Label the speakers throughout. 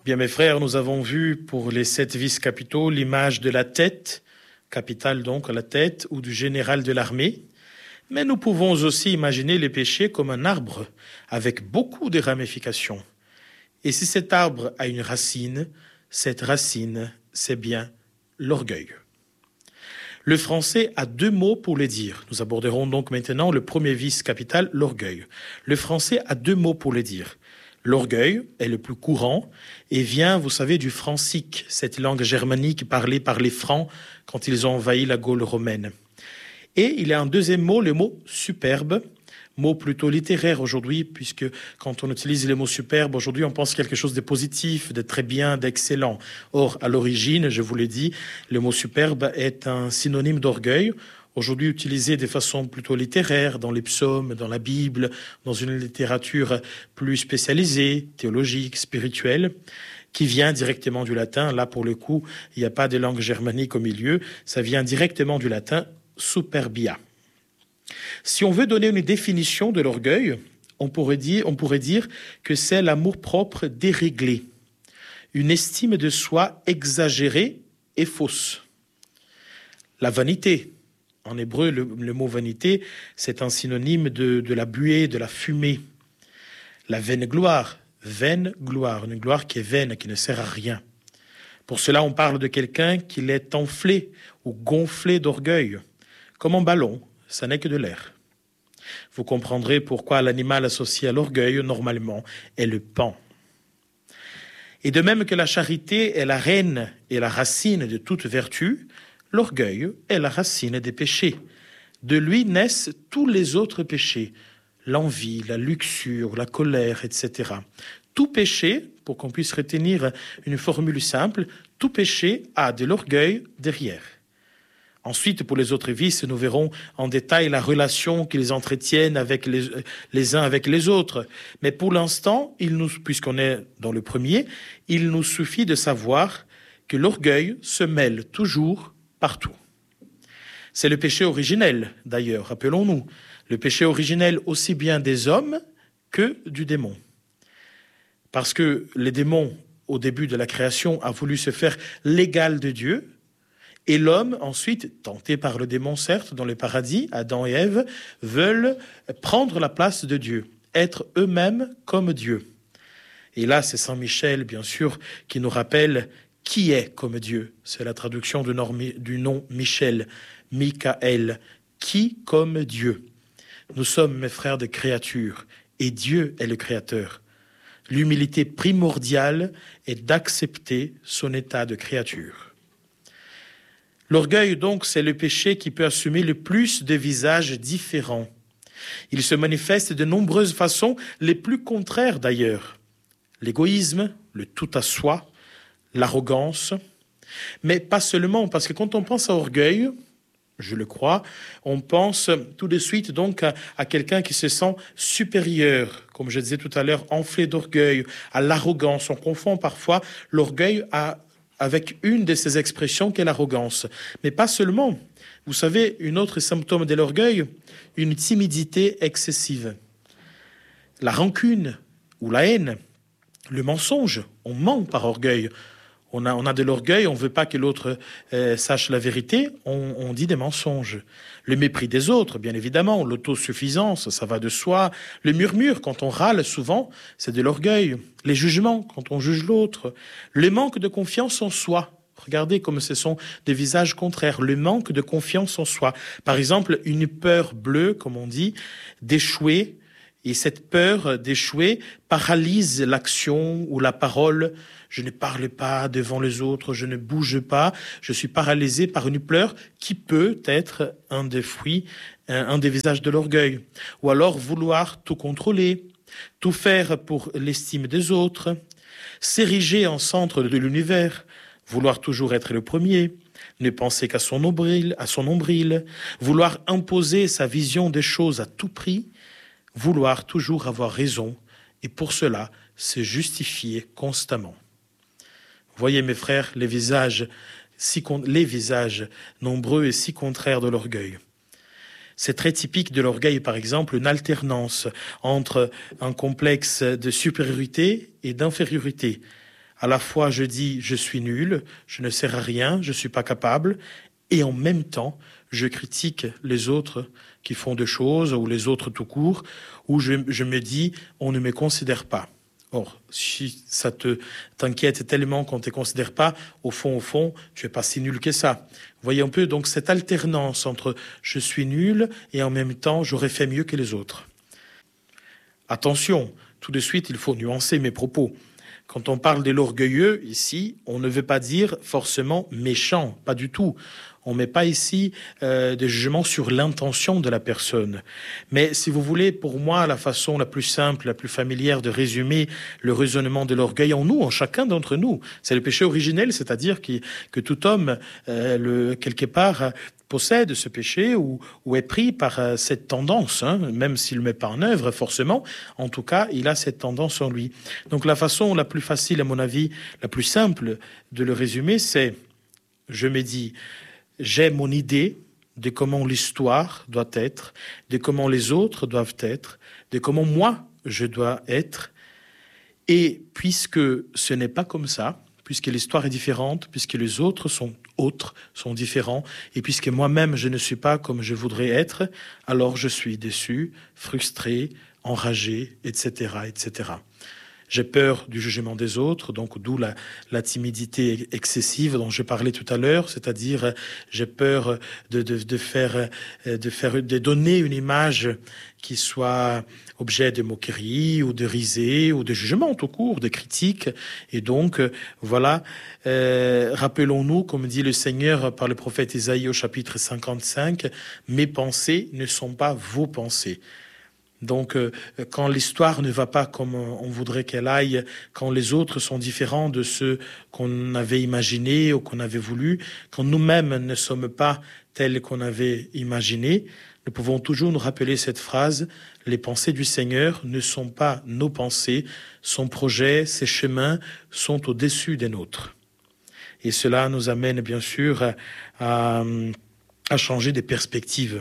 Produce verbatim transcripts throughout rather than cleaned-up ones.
Speaker 1: Bien, mes frères, nous avons vu pour les sept vices capitaux l'image de la tête, capitale donc la tête, ou du général de l'armée. Mais nous pouvons aussi imaginer les péchés comme un arbre avec beaucoup de ramifications. Et si cet arbre a une racine, cette racine, c'est bien l'orgueil. Le français a deux mots pour le dire. Nous aborderons donc maintenant le premier vice capital, l'orgueil. Le français a deux mots pour le dire. L'orgueil est le plus courant et vient, vous savez, du francique, cette langue germanique parlée par les Francs quand ils ont envahi la Gaule romaine. Et il y a un deuxième mot, le mot superbe, mot plutôt littéraire aujourd'hui, puisque quand on utilise les mots superbe, aujourd'hui on pense quelque chose de positif, de très bien, d'excellent. Or, à l'origine, je vous l'ai dit, le mot superbe est un synonyme d'orgueil, aujourd'hui utilisé de façon plutôt littéraire, dans les psaumes, dans la Bible, dans une littérature plus spécialisée, théologique, spirituelle, qui vient directement du latin. Là, pour le coup, il n'y a pas de langue germanique au milieu, ça vient directement du latin superbia. Si on veut donner une définition de l'orgueil, on pourrait dire, on pourrait dire que c'est l'amour-propre déréglé, une estime de soi exagérée et fausse. La vanité, en hébreu, le, le mot vanité, c'est un synonyme de, de la buée, de la fumée. La vaine gloire, vaine gloire, une gloire qui est vaine, qui ne sert à rien. Pour cela, on parle de quelqu'un qui l'est enflé ou gonflé d'orgueil, comme un ballon, ça n'est que de l'air. Vous comprendrez pourquoi l'animal associé à l'orgueil, normalement, est le paon. Et de même que la charité est la reine et la racine de toute vertu, l'orgueil est la racine des péchés. De lui naissent tous les autres péchés, l'envie, la luxure, la colère, et cetera. Tout péché, pour qu'on puisse retenir une formule simple, tout péché a de l'orgueil derrière. Ensuite, pour les autres vices, nous verrons en détail la relation qu'ils entretiennent avec les, les uns avec les autres. Mais pour l'instant, il nous, puisqu'on est dans le premier, il nous suffit de savoir que l'orgueil se mêle toujours partout. C'est le péché originel, d'ailleurs, rappelons-nous. Le péché originel aussi bien des hommes que du démon. Parce que les démons, au début de la création, a voulu se faire l'égal de Dieu. Et l'homme, ensuite, tenté par le démon, certes, dans le paradis, Adam et Ève, veulent prendre la place de Dieu, être eux-mêmes comme Dieu. Et là, c'est Saint Michel, bien sûr, qui nous rappelle qui est comme Dieu. C'est la traduction du nom, du nom Michel, Michael, qui comme Dieu. Nous sommes, mes frères, des créatures, et Dieu est le créateur. L'humilité primordiale est d'accepter son état de créature. L'orgueil, donc, c'est le péché qui peut assumer le plus de visages différents. Il se manifeste de nombreuses façons, les plus contraires d'ailleurs. L'égoïsme, le tout à soi, l'arrogance, mais pas seulement, parce que quand on pense à orgueil, je le crois, on pense tout de suite donc à, à quelqu'un qui se sent supérieur, comme je disais tout à l'heure, enflé d'orgueil, à l'arrogance. On confond parfois l'orgueil à avec une de ces expressions qu'est l'arrogance. Mais pas seulement. Vous savez, une autre symptôme de l'orgueil, une timidité excessive. La rancune ou la haine, le mensonge, on ment par orgueil. On a, on a de l'orgueil, on ne veut pas que l'autre euh, sache la vérité, on, on dit des mensonges. Le mépris des autres, bien évidemment, l'autosuffisance, ça va de soi. Le murmure, quand on râle souvent, c'est de l'orgueil. Les jugements, quand on juge l'autre. Le manque de confiance en soi. Regardez comme ce sont des visages contraires. Le manque de confiance en soi. Par exemple, une peur bleue, comme on dit, d'échouer. Et cette peur d'échouer paralyse l'action ou la parole. Je ne parle pas devant les autres, je ne bouge pas. Je suis paralysé par une peur qui peut être un des fruits, un des visages de l'orgueil. Ou alors vouloir tout contrôler, tout faire pour l'estime des autres, s'ériger en centre de l'univers, vouloir toujours être le premier, ne penser qu'à son nombril, à son nombril, vouloir imposer sa vision des choses à tout prix, vouloir toujours avoir raison et pour cela se justifier constamment. Voyez mes frères, les visages, si, les visages nombreux et si contraires de l'orgueil. C'est très typique de l'orgueil, par exemple, une alternance entre un complexe de supériorité et d'infériorité. À la fois, je dis, je suis nul, je ne sers à rien, je ne suis pas capable, et en même temps, je critique les autres qui font des choses, ou les autres tout court, où je, je me dis, on ne me considère pas. Or, si ça te t'inquiète tellement qu'on ne te considère pas, au fond, au fond, tu n'es pas si nul que ça. Vous voyez un peu donc cette alternance entre je suis nul et en même temps, j'aurais fait mieux que les autres. Attention, tout de suite, il faut nuancer mes propos. Quand on parle de l'orgueilleux, ici, on ne veut pas dire forcément méchant, pas du tout. On ne met pas ici euh, de jugement sur l'intention de la personne. Mais si vous voulez, pour moi, la façon la plus simple, la plus familière de résumer le raisonnement de l'orgueil en nous, en chacun d'entre nous, c'est le péché originel, c'est-à-dire qui, que tout homme, euh, le, quelque part, possède ce péché ou, ou est pris par euh, cette tendance, hein, même s'il ne le met pas en œuvre forcément, en tout cas, il a cette tendance en lui. Donc la façon la plus facile, à mon avis, la plus simple de le résumer, c'est, je me dis, j'ai mon idée de comment l'histoire doit être, de comment les autres doivent être, de comment moi je dois être. Et puisque ce n'est pas comme ça, puisque l'histoire est différente, puisque les autres sont autres, sont différents, et puisque moi-même je ne suis pas comme je voudrais être, alors je suis déçu, frustré, enragé, et cetera, et cetera. J'ai peur du jugement des autres, donc d'où la, la timidité excessive dont je parlais tout à l'heure, c'est-à-dire j'ai peur de, de, de, faire, de, faire, de donner une image qui soit objet de moquerie ou de risée ou de jugement tout court, de critique. Et donc, voilà, euh, rappelons-nous, comme dit le Seigneur par le prophète Isaïe au chapitre cinquante-cinq, « Mes pensées ne sont pas vos pensées ». Donc, euh, quand l'histoire ne va pas comme on voudrait qu'elle aille, quand les autres sont différents de ceux qu'on avait imaginés ou qu'on avait voulu, quand nous-mêmes ne sommes pas tels qu'on avait imaginé, nous pouvons toujours nous rappeler cette phrase, « Les pensées du Seigneur ne sont pas nos pensées, son projet, ses chemins sont au-dessus des nôtres. » Et cela nous amène bien sûr à, à changer des perspectives.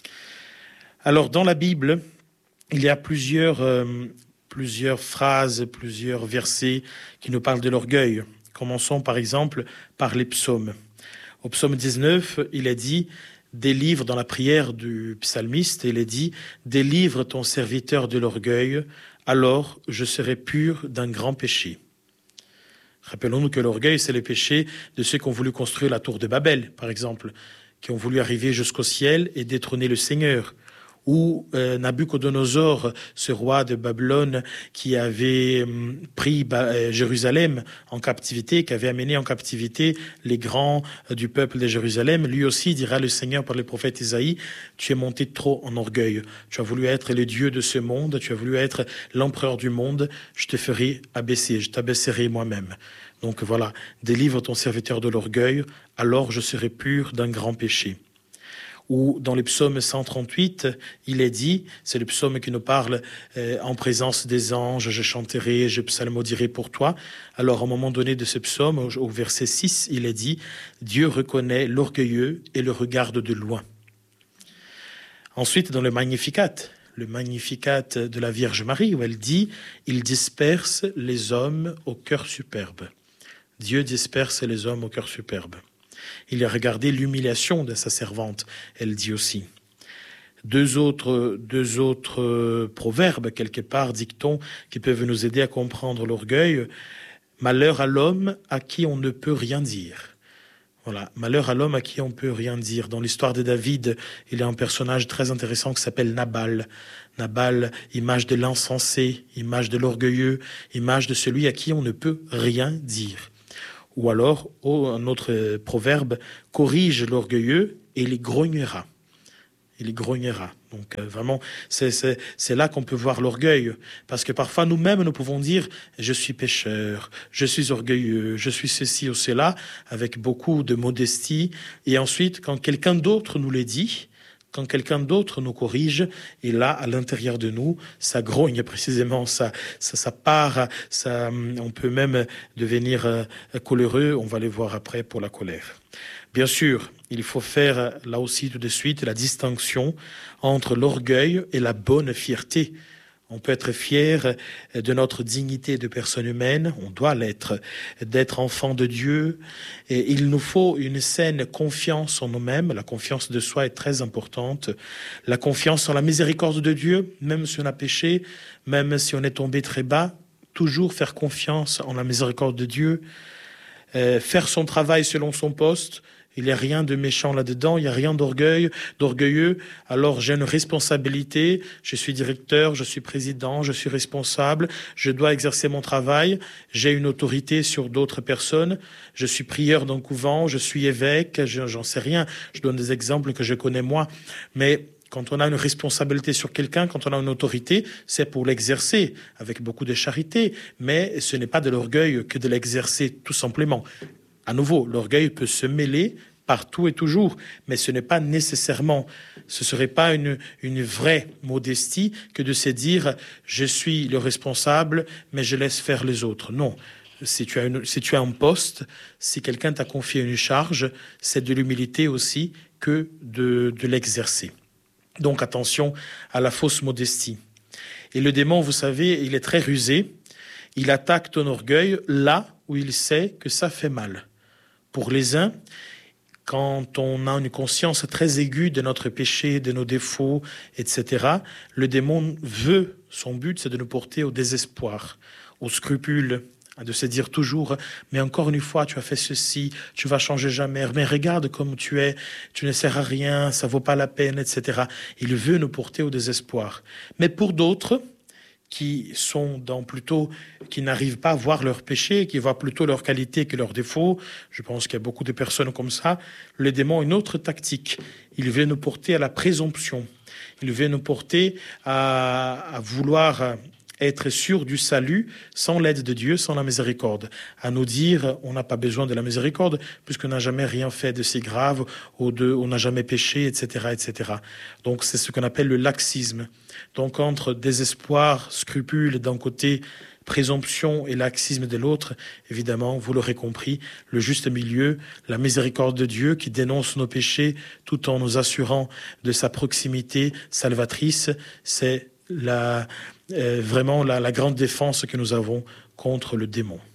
Speaker 1: Alors, dans la Bible, il y a plusieurs, euh, plusieurs phrases, plusieurs versets qui nous parlent de l'orgueil. Commençons par exemple par les psaumes. Au psaume dix-neuf, il est dit, délivre dans la prière du psalmiste, il est dit, délivre ton serviteur de l'orgueil, alors je serai pur d'un grand péché. Rappelons-nous que l'orgueil, c'est le péché de ceux qui ont voulu construire la tour de Babel, par exemple, qui ont voulu arriver jusqu'au ciel et détrôner le Seigneur. Ou euh, Nabuchodonosor, ce roi de Babylone qui avait hum, pris bah, Jérusalem en captivité, qui avait amené en captivité les grands euh, du peuple de Jérusalem, lui aussi dira le Seigneur par le prophète Isaïe, tu es monté trop en orgueil, tu as voulu être le Dieu de ce monde, tu as voulu être l'empereur du monde, je te ferai abaisser, je t'abaisserai moi-même. Donc voilà, délivre ton serviteur de l'orgueil, alors je serai pur d'un grand péché. Ou dans le psaume cent trente-huit, il est dit, c'est le psaume qui nous parle euh, en présence des anges, je chanterai, je psalmodierai pour toi. Alors, à un moment donné de ce psaume, au, au verset six, il est dit, Dieu reconnaît l'orgueilleux et le regarde de loin. Ensuite, dans le Magnificat, le Magnificat de la Vierge Marie, où elle dit, il disperse les hommes au cœur superbe. Dieu disperse les hommes au cœur superbe. Il a regardé l'humiliation de sa servante, elle dit aussi. Deux autres, deux autres proverbes, quelque part, dictons, qui peuvent nous aider à comprendre l'orgueil. Malheur à l'homme à qui on ne peut rien dire. Voilà, malheur à l'homme à qui on ne peut rien dire. Dans l'histoire de David, il y a un personnage très intéressant qui s'appelle Nabal. Nabal, image de l'insensé, image de l'orgueilleux, image de celui à qui on ne peut rien dire. Ou alors, oh, un autre proverbe, corrige l'orgueilleux et il grognera. Il grognera. Donc euh, vraiment, c'est, c'est, c'est là qu'on peut voir l'orgueil. Parce que parfois, nous-mêmes, nous pouvons dire, je suis pécheur, je suis orgueilleux, je suis ceci ou cela, avec beaucoup de modestie. Et ensuite, quand quelqu'un d'autre nous le dit, quand quelqu'un d'autre nous corrige, et là, à l'intérieur de nous, ça grogne précisément, ça, ça, ça part, ça, on peut même devenir euh, coléreux, on va le voir après pour la colère. Bien sûr, il faut faire là aussi tout de suite la distinction entre l'orgueil et la bonne fierté. On peut être fier de notre dignité de personne humaine, on doit l'être, d'être enfant de Dieu. Et il nous faut une saine confiance en nous-mêmes. La confiance de soi est très importante. La confiance en la miséricorde de Dieu, même si on a péché, même si on est tombé très bas, toujours faire confiance en la miséricorde de Dieu, euh, faire son travail selon son poste. Il n'y a rien de méchant là-dedans, il n'y a rien d'orgueil, d'orgueilleux. Alors j'ai une responsabilité, je suis directeur, je suis président, je suis responsable, je dois exercer mon travail, j'ai une autorité sur d'autres personnes, je suis prieur d'un couvent, je suis évêque, j'en sais rien, je donne des exemples que je connais moi. Mais quand on a une responsabilité sur quelqu'un, quand on a une autorité, c'est pour l'exercer avec beaucoup de charité. Mais ce n'est pas de l'orgueil que de l'exercer tout simplement. À nouveau, l'orgueil peut se mêler partout et toujours, mais ce n'est pas nécessairement, ce serait pas une, une vraie modestie que de se dire « je suis le responsable, mais je laisse faire les autres ». Non, si tu as, une, si tu as un poste, si quelqu'un t'a confié une charge, c'est de l'humilité aussi que de, de l'exercer. Donc attention à la fausse modestie. Et le démon, vous savez, il est très rusé, il attaque ton orgueil là où il sait que ça fait mal. Pour les uns, quand on a une conscience très aiguë de notre péché, de nos défauts, et cetera, le démon veut, son but, c'est de nous porter au désespoir, au scrupule, de se dire toujours, mais encore une fois, tu as fait ceci, tu vas changer jamais, mais regarde comme tu es, tu ne sers à rien, ça vaut pas la peine, et cetera. Il veut nous porter au désespoir. Mais pour d'autres, qui sont dans plutôt, qui n'arrivent pas à voir leurs péchés, qui voient plutôt leurs qualités que leurs défauts. Je pense qu'il y a beaucoup de personnes comme ça. Le démon a une autre tactique. Il veut nous porter à la présomption. Il veut nous porter à, à vouloir être sûr du salut sans l'aide de Dieu, sans la miséricorde. À nous dire, on n'a pas besoin de la miséricorde puisqu'on n'a jamais rien fait de si grave ou de, on n'a jamais péché, et cetera, et cetera. Donc c'est ce qu'on appelle le laxisme. Donc entre désespoir, scrupule d'un côté, présomption et laxisme de l'autre, évidemment, vous l'aurez compris, le juste milieu, la miséricorde de Dieu qui dénonce nos péchés tout en nous assurant de sa proximité salvatrice, c'est la, euh, vraiment la, la grande défense que nous avons contre le démon.